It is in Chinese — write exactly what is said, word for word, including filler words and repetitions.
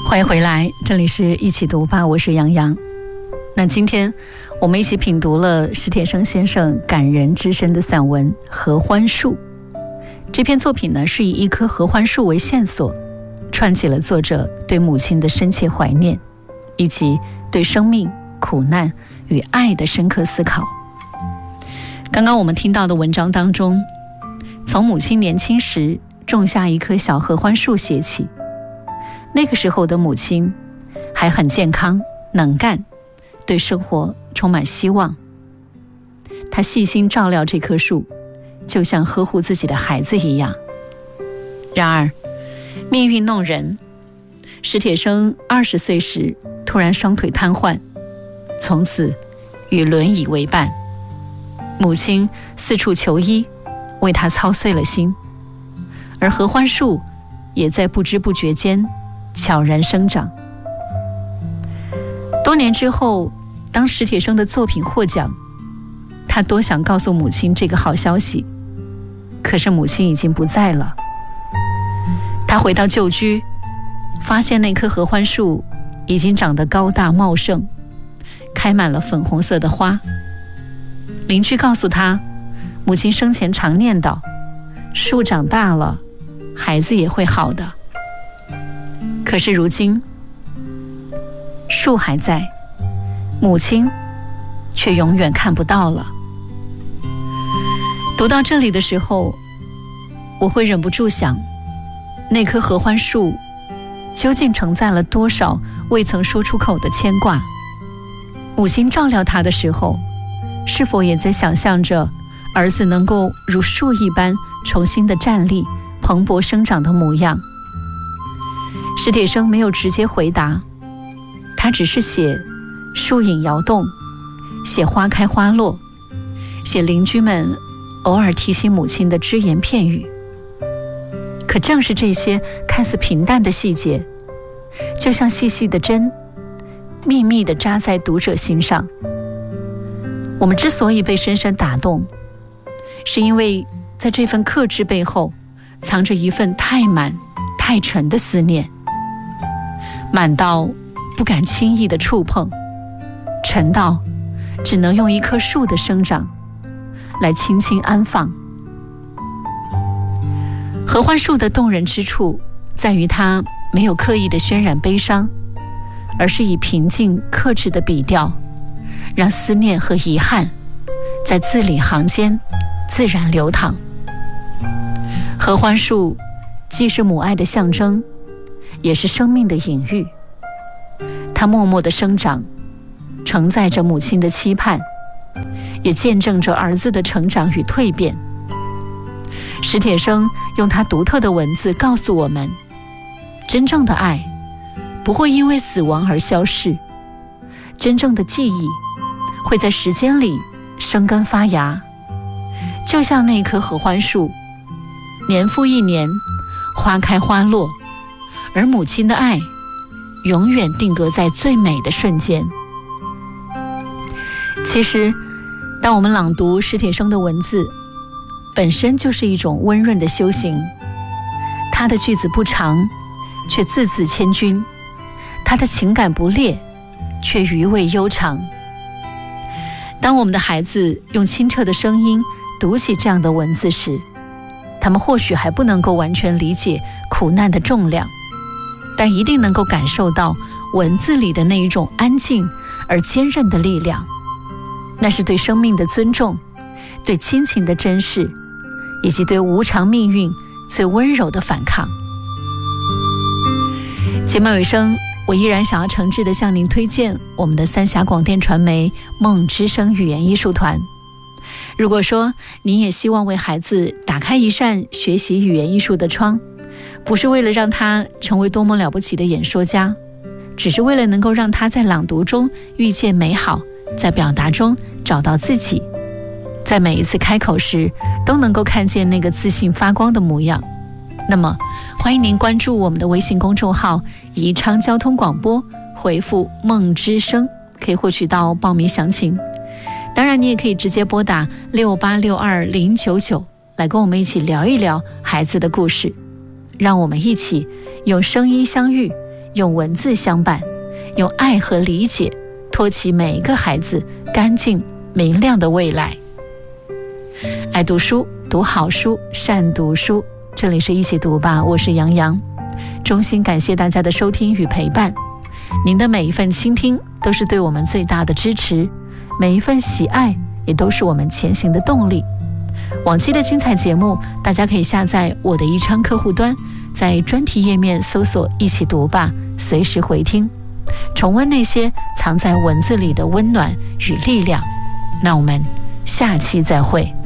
欢迎回来，这里是一起读吧，我是杨洋。那今天我们一起品读了史铁生先生感人至深的散文《合欢树》。这篇作品呢，是以一棵合欢树为线索，串起了作者对母亲的深切怀念，以及对生命、苦难与爱的深刻思考。刚刚我们听到的文章当中，从母亲年轻时种下一棵小合欢树写起。那个时候的母亲还很健康能干，对生活充满希望。她细心照料这棵树，就像呵护自己的孩子一样。然而命运弄人，史铁生二十岁时突然双腿瘫痪，从此与轮椅为伴。母亲四处求医，为他操碎了心，而合欢树也在不知不觉间悄然生长。多年之后，当史铁生的作品获奖，他多想告诉母亲这个好消息，可是母亲已经不在了。他回到旧居，发现那棵合欢树已经长得高大茂盛，开满了粉红色的花。邻居告诉他，母亲生前常念叨，树长大了，孩子也会好的。可是如今，树还在，母亲却永远看不到了。读到这里的时候，我会忍不住想，那棵合欢树究竟承载了多少未曾说出口的牵挂？母亲照料它的时候，是否也在想象着儿子能够如树一般重新的站立，蓬勃生长的模样？史铁生没有直接回答，他只是写树影摇动，写花开花落，写邻居们偶尔提起母亲的只言片语。可正是这些看似平淡的细节，就像细细的针，密密地扎在读者心上。我们之所以被深深打动，是因为在这份克制背后，藏着一份太满太沉的思念，满到不敢轻易的触碰，沉到只能用一棵树的生长来轻轻安放。合欢树的动人之处在于它没有刻意的渲染悲伤，而是以平静克制的笔调，让思念和遗憾在字里行间自然流淌。合欢树既是母爱的象征，也是生命的隐喻。它默默的生长，承载着母亲的期盼，也见证着儿子的成长与蜕变。史铁生用他独特的文字告诉我们，真正的爱不会因为死亡而消逝，真正的记忆会在时间里生根发芽，就像那棵合欢树，年复一年，花开花落，而母亲的爱永远定格在最美的瞬间。其实当我们朗读史铁生的文字，本身就是一种温润的修行。他的句子不长，却字字千钧；他的情感不烈，却余味悠长。当我们的孩子用清澈的声音读起这样的文字时，他们或许还不能够完全理解苦难的重量，但一定能够感受到文字里的那一种安静而坚韧的力量。那是对生命的尊重，对亲情的珍视，以及对无常命运最温柔的反抗。节目尾声，我依然想要诚挚地向您推荐我们的三峡广电传媒梦之声语言艺术团。如果说您也希望为孩子打开一扇学习语言艺术的窗，不是为了让他成为多么了不起的演说家，只是为了能够让他在朗读中遇见美好，在表达中找到自己，在每一次开口时都能够看见那个自信发光的模样。那么欢迎您关注我们的微信公众号宜昌交通广播，回复梦之声可以获取到报名详情。当然你也可以直接拨打六八六二零九九来跟我们一起聊一聊孩子的故事，让我们一起用声音相遇， 用文字相伴，用爱和理解托起每一个孩子干净明亮的未来。爱读书，读好书，善读书。这里是一起读吧，我是杨洋。衷心感谢大家的收听与陪伴，您的每一份倾听都是对我们最大的支持，每一份喜爱也都是我们前行的动力。往期的精彩节目，大家可以下载我的宜昌客户端，在专题页面搜索一起读吧，随时回听，重温那些藏在文字里的温暖与力量。那我们下期再会。